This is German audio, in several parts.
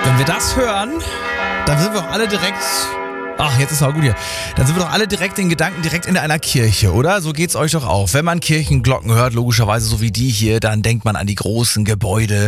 Wenn wir das hören, dann sind wir doch alle direkt... Ach, jetzt ist auch gut hier. Dann sind wir doch alle direkt in Gedanken direkt in einer Kirche, oder? So geht's euch doch auch. Wenn man Kirchenglocken hört, logischerweise so wie die hier, dann denkt man an die großen Gebäude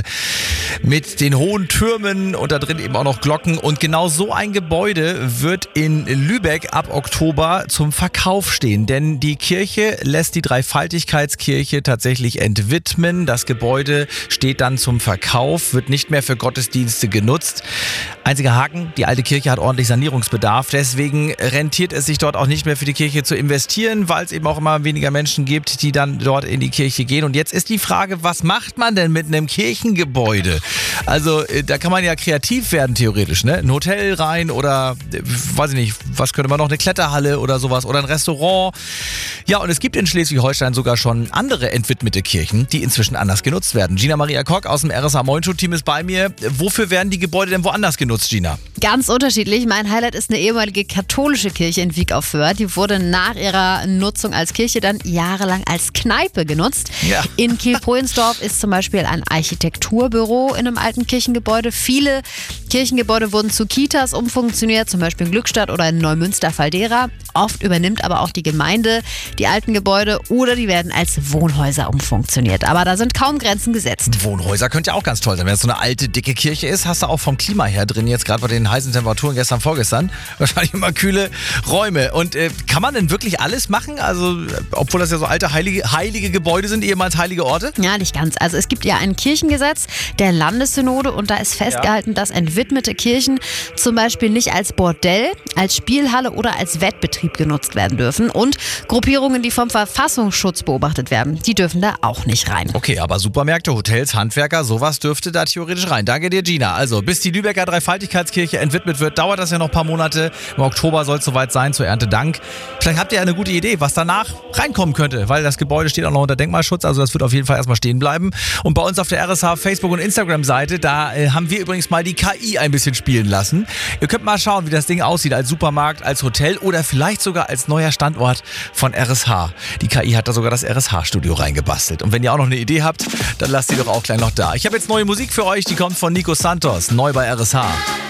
mit den hohen Türmen und da drin eben auch noch Glocken. Und genau so ein Gebäude wird in Lübeck ab Oktober zum Verkauf stehen. Denn die Kirche lässt die Dreifaltigkeitskirche tatsächlich entwidmen. Das Gebäude steht dann zum Verkauf, wird nicht mehr für Gottesdienste genutzt. Einziger Haken, die alte Kirche hat ordentlich Sanierungsbedarf. Deswegen rentiert es sich dort auch nicht mehr für die Kirche zu investieren, weil es eben auch immer weniger Menschen gibt, die dann dort in die Kirche gehen. Und jetzt ist die Frage, was macht man denn mit einem Kirchengebäude? Also da kann man ja kreativ werden theoretisch, ne? Ein Hotel rein oder, weiß ich nicht, was könnte man noch, eine Kletterhalle oder sowas oder ein Restaurant. Ja, und es gibt in Schleswig-Holstein sogar schon andere entwidmete Kirchen, die inzwischen anders genutzt werden. Gina Maria Kock aus dem RSA Moin Show Team ist bei mir. Wofür werden die Gebäude denn woanders genutzt, Gina? Ganz unterschiedlich. Mein Highlight ist eine ehemalige katholische Kirche in Wiek auf Föhr. Die wurde nach ihrer Nutzung als Kirche dann jahrelang als Kneipe genutzt. Ja. In Kiel-Pohlensdorf ist zum Beispiel ein Architekturbüro in einem alten Kirchengebäude. Viele Kirchengebäude wurden zu Kitas umfunktioniert, zum Beispiel in Glückstadt oder in Neumünster-Faldera. Oft übernimmt aber auch die Gemeinde die alten Gebäude oder die werden als Wohnhäuser umfunktioniert. Aber da sind kaum Grenzen gesetzt. Wohnhäuser könnte ja auch ganz toll sein. Wenn es so eine alte, dicke Kirche ist, hast du auch vom Klima her drin, jetzt gerade bei den heißen Temperaturen gestern, vorgestern, wahrscheinlich immer kühle Räume. Und kann man denn wirklich alles machen? Also, obwohl das ja so alte, heilige Gebäude sind, ehemals heilige Orte? Ja, nicht ganz. Also es gibt ja ein Kirchengesetz der Landessynode und da ist festgehalten, dass entwidmete Kirchen zum Beispiel nicht als Bordell, als Spielhalle oder als Wettbetrieb genutzt werden dürfen. Und Gruppierungen, die vom Verfassungsschutz beobachtet werden, die dürfen da auch nicht rein. Okay, aber Supermärkte, Hotels, Handwerker, sowas dürfte da theoretisch rein. Danke dir, Gina. Also, bis die Lübecker Dreifaltigkeitskirche entwidmet wird, dauert das ja noch ein paar Monate. Im Oktober soll es soweit sein, zur Erntedank. Vielleicht habt ihr eine gute Idee, was danach reinkommen könnte, weil das Gebäude steht auch noch unter Denkmalschutz, also das wird auf jeden Fall erstmal stehen bleiben. Und bei uns auf der RSH Facebook- und Instagram-Seite, da haben wir übrigens mal die KI ein bisschen spielen lassen. Ihr könnt mal schauen, wie das Ding aussieht, als Supermarkt, als Hotel oder vielleicht sogar als neuer Standort von RSH. Die KI hat da sogar das RSH-Studio reingebastelt. Und wenn ihr auch noch eine Idee habt, dann lasst sie doch auch gleich noch da. Ich habe jetzt neue Musik für euch, die kommt von Nico Santos, neu bei RSH.